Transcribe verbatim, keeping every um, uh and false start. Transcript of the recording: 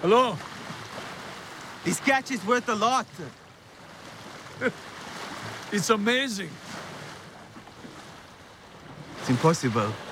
Hello? This catch is worth a lot. It's amazing. It's impossible.